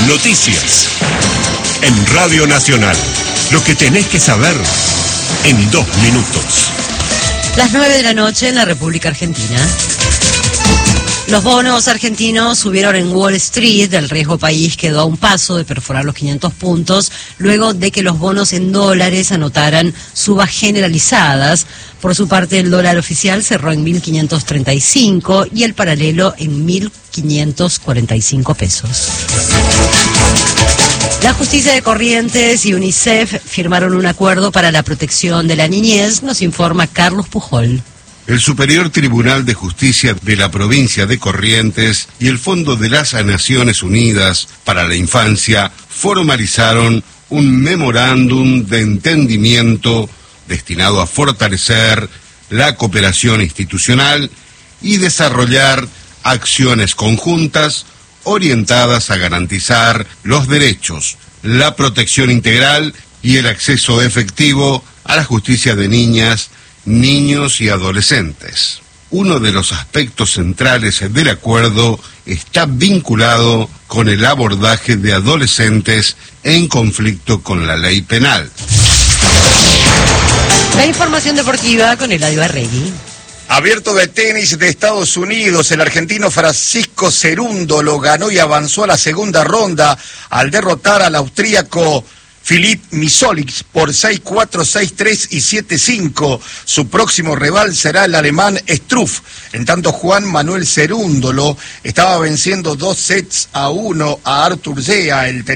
Noticias. En Radio Nacional. Lo que tenés que saber en 2 minutos. Las 9 de la noche en la República Argentina. Los bonos argentinos subieron en Wall Street. El riesgo país quedó a un paso de perforar los 500 puntos luego de que los bonos en dólares anotaran subas generalizadas. Por su parte, el dólar oficial cerró en 1.535 y el paralelo en 1.545 pesos. La Justicia de Corrientes y UNICEF firmaron un acuerdo para la protección de la niñez, nos informa Carlos Pujol. El Superior Tribunal de Justicia de la provincia de Corrientes y el Fondo de las Naciones Unidas para la Infancia formalizaron un memorándum de entendimiento destinado a fortalecer la cooperación institucional y desarrollar acciones conjuntas orientadas a garantizar los derechos, la protección integral y el acceso efectivo a la justicia de niñas, niños y adolescentes. Uno de los aspectos centrales del acuerdo está vinculado con el abordaje de adolescentes en conflicto con la ley penal. La información deportiva con Eladio Arregui. Abierto de tenis de Estados Unidos, el argentino Francisco Cerúndolo ganó y avanzó a la segunda ronda al derrotar al austríaco Filip Misolic por 6-4, 6-3 y 7-5. Su próximo rival será el alemán Struff. En tanto, Juan Manuel Cerúndolo estaba venciendo 2-1 a Artur Zea, el